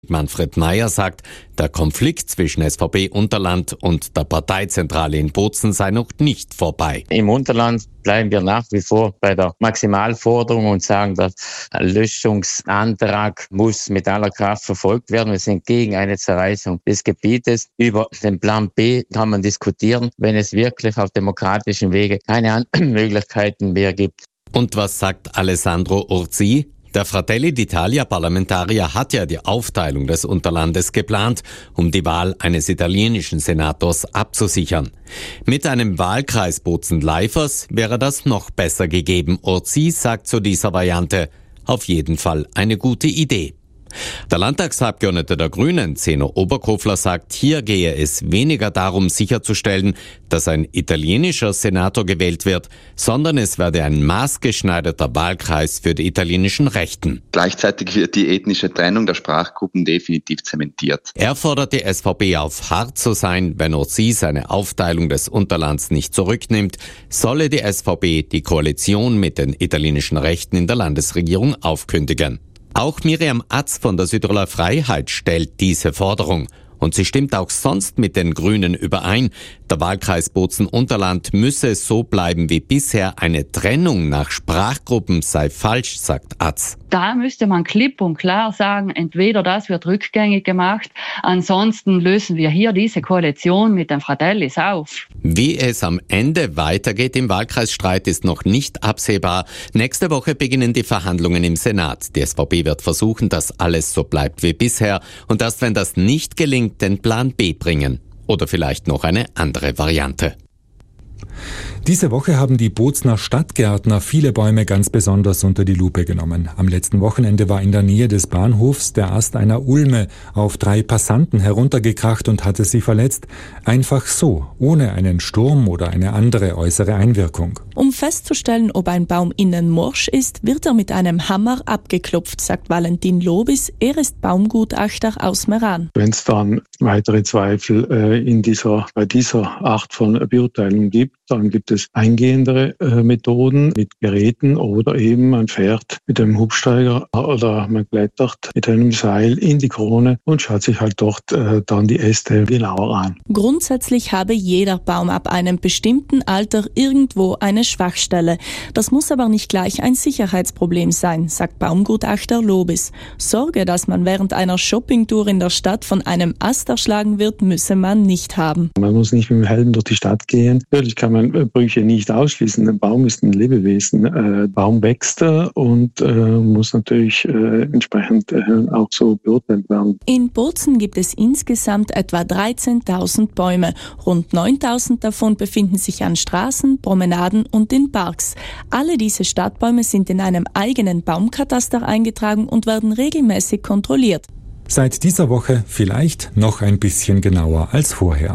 Manfred Mayer sagt, der Konflikt zwischen SVP-Unterland und der Parteizentrale in Bozen sei noch nicht vorbei. Im Unterland bleiben wir nach wie vor bei der Maximalforderung und sagen, der Löschungsantrag muss mit aller Kraft verfolgt werden. Wir sind gegen eine Zerreißung des Gebietes. Über den Plan B kann man diskutieren, wenn es wirklich auf demokratischen Wege keine anderen Möglichkeiten mehr gibt. Und was sagt Alessandro Urzi? Der Fratelli d'Italia-Parlamentarier hat ja die Aufteilung des Unterlandes geplant, um die Wahl eines italienischen Senators abzusichern. Mit einem Wahlkreis Bozen-Leifers wäre das noch besser gegeben. Urzi sagt zu dieser Variante: auf jeden Fall eine gute Idee. Der Landtagsabgeordnete der Grünen, Zeno Oberkofler, sagt, hier gehe es weniger darum, sicherzustellen, dass ein italienischer Senator gewählt wird, sondern es werde ein maßgeschneiderter Wahlkreis für die italienischen Rechten. Gleichzeitig wird die ethnische Trennung der Sprachgruppen definitiv zementiert. Er fordert die SVP auf, hart zu sein, wenn Urzi seine Aufteilung des Unterlands nicht zurücknimmt, solle die SVP die Koalition mit den italienischen Rechten in der Landesregierung aufkündigen. Auch Miriam Atz von der Südtiroler Freiheit stellt diese Forderung. Und sie stimmt auch sonst mit den Grünen überein. Der Wahlkreis Bozen-Unterland müsse so bleiben wie bisher. Eine Trennung nach Sprachgruppen sei falsch, sagt Atz. Da müsste man klipp und klar sagen, entweder das wird rückgängig gemacht, ansonsten lösen wir hier diese Koalition mit den Fratellis auf. Wie es am Ende weitergeht im Wahlkreisstreit ist noch nicht absehbar. Nächste Woche beginnen die Verhandlungen im Senat. Die SVP wird versuchen, dass alles so bleibt wie bisher und erst wenn das nicht gelingt, den Plan B bringen. Oder vielleicht noch eine andere Variante. Diese Woche haben die Bozener Stadtgärtner viele Bäume ganz besonders unter die Lupe genommen. Am letzten Wochenende war in der Nähe des Bahnhofs der Ast einer Ulme auf 3 Passanten heruntergekracht und hatte sie verletzt. Einfach so, ohne einen Sturm oder eine andere äußere Einwirkung. Um festzustellen, ob ein Baum innen morsch ist, wird er mit einem Hammer abgeklopft, sagt Valentin Lobis. Er ist Baumgutachter aus Meran. Wenn es dann weitere Zweifel bei dieser Art von Beurteilung gibt, dann gibt es eingehendere Methoden mit Geräten oder eben man fährt mit einem Hubsteiger oder man klettert mit einem Seil in die Krone und schaut sich halt dort dann die Äste genauer an. Grundsätzlich habe jeder Baum ab einem bestimmten Alter irgendwo eine Schwachstelle. Das muss aber nicht gleich ein Sicherheitsproblem sein, sagt Baumgutachter Lobis. Sorge, dass man während einer Shoppingtour in der Stadt von einem Ast erschlagen wird, müsse man nicht haben. Man muss nicht mit dem Helm durch die Stadt gehen. Natürlich kann man Brüche nicht ausschließen. Ein Baum ist ein Lebewesen. Baum wächst und muss natürlich entsprechend auch so beurteilt werden. In Bozen gibt es insgesamt etwa 13.000 Bäume. Rund 9.000 davon befinden sich an Straßen, Promenaden und in Parks. Alle diese Stadtbäume sind in einem eigenen Baumkataster eingetragen und werden regelmäßig kontrolliert. Seit dieser Woche vielleicht noch ein bisschen genauer als vorher.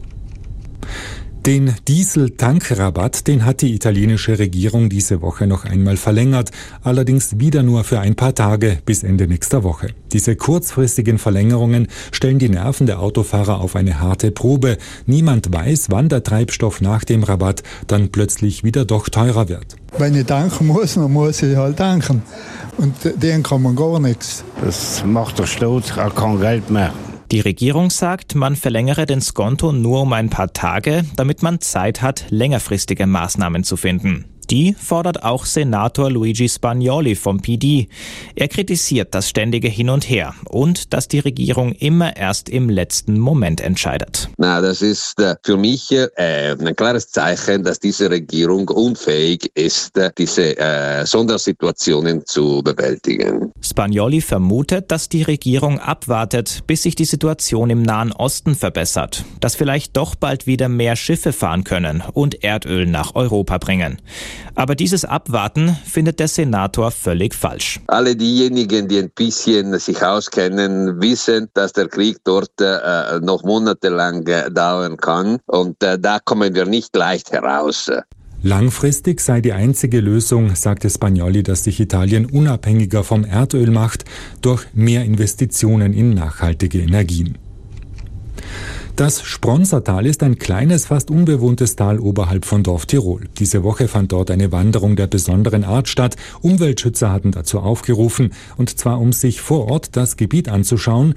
Den Diesel-Tankrabatt, den hat die italienische Regierung diese Woche noch einmal verlängert, allerdings wieder nur für ein paar Tage bis Ende nächster Woche. Diese kurzfristigen Verlängerungen stellen die Nerven der Autofahrer auf eine harte Probe. Niemand weiß, wann der Treibstoff nach dem Rabatt dann plötzlich wieder doch teurer wird. Wenn ich tanken muss, dann muss ich halt tanken. Und denen kann man gar nichts. Das macht der Staat auch kein Geld mehr. Die Regierung sagt, man verlängere den Skonto nur um ein paar Tage, damit man Zeit hat, längerfristige Maßnahmen zu finden. Die fordert auch Senator Luigi Spagnoli vom PD. Er kritisiert das ständige Hin und Her und dass die Regierung immer erst im letzten Moment entscheidet. Das ist für mich ein klares Zeichen, dass diese Regierung unfähig ist, diese Sondersituationen zu bewältigen. Spagnoli vermutet, dass die Regierung abwartet, bis sich die Situation im Nahen Osten verbessert, dass vielleicht doch bald wieder mehr Schiffe fahren können und Erdöl nach Europa bringen. Aber dieses Abwarten findet der Senator völlig falsch. Alle diejenigen, die ein bisschen sich auskennen, wissen, dass der Krieg dort noch monatelang dauern kann. Und da kommen wir nicht leicht heraus. Langfristig sei die einzige Lösung, sagte Spagnoli, dass sich Italien unabhängiger vom Erdöl macht durch mehr Investitionen in nachhaltige Energien. Das Spronsertal ist ein kleines, fast unbewohntes Tal oberhalb von Dorf Tirol. Diese Woche fand dort eine Wanderung der besonderen Art statt. Umweltschützer hatten dazu aufgerufen, und zwar um sich vor Ort das Gebiet anzuschauen